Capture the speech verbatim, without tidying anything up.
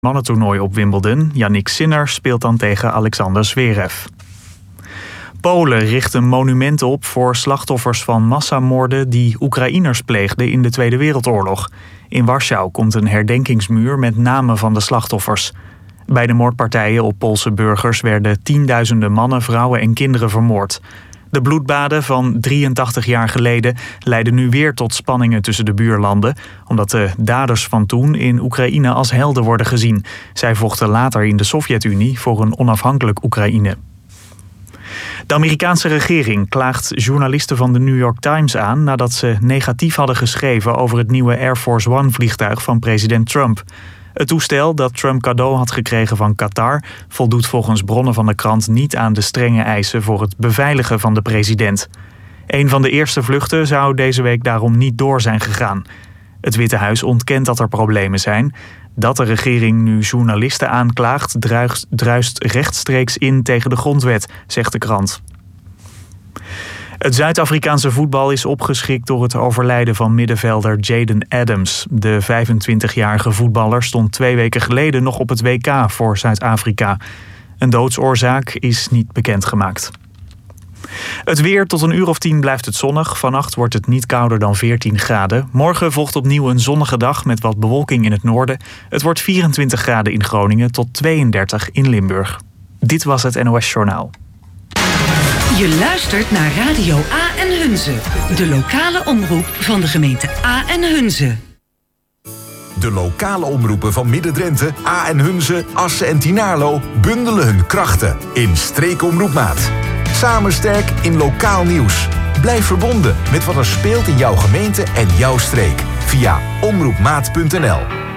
mannentoernooi op Wimbledon. Jannik Sinner speelt dan tegen Alexander Zverev. Polen richt een monument op voor slachtoffers van massamoorden die Oekraïners pleegden in de Tweede Wereldoorlog. In Warschau komt een herdenkingsmuur met namen van de slachtoffers. Bij de moordpartijen op Poolse burgers werden tienduizenden mannen, vrouwen en kinderen vermoord. De bloedbaden van drieëntachtig jaar geleden leiden nu weer tot spanningen tussen de buurlanden, omdat de daders van toen in Oekraïne als helden worden gezien. Zij vochten later in de Sovjet-Unie voor een onafhankelijk Oekraïne. De Amerikaanse regering klaagt journalisten van de New York Times aan nadat ze negatief hadden geschreven over het nieuwe Air Force One vliegtuig van president Trump. Het toestel dat Trump cadeau had gekregen van Qatar voldoet volgens bronnen van de krant niet aan de strenge eisen voor het beveiligen van de president. Een van de eerste vluchten zou deze week daarom niet door zijn gegaan. Het Witte Huis ontkent dat er problemen zijn. Dat de regering nu journalisten aanklaagt druist, druist rechtstreeks in tegen de grondwet, zegt de krant. Het Zuid-Afrikaanse voetbal is opgeschrikt door het overlijden van middenvelder Jaden Adams. De vijfentwintigjarige voetballer stond twee weken geleden nog op het W K voor Zuid-Afrika. Een doodsoorzaak is niet bekendgemaakt. Het weer, tot een uur of tien blijft het zonnig. Vannacht wordt het niet kouder dan veertien graden. Morgen volgt opnieuw een zonnige dag met wat bewolking in het noorden. Het wordt vierentwintig graden in Groningen tot tweeëndertig in Limburg. Dit was het N O S Journaal. Je luistert naar Radio A en Hunze, de lokale omroep van de gemeente A en Hunze. De lokale omroepen van Midden-Drenthe, A en Hunze, Assen en Tynaarlo bundelen hun krachten in Streekomroepmaat. Samen sterk in lokaal nieuws. Blijf verbonden met wat er speelt in jouw gemeente en jouw streek via omroepmaat punt n l.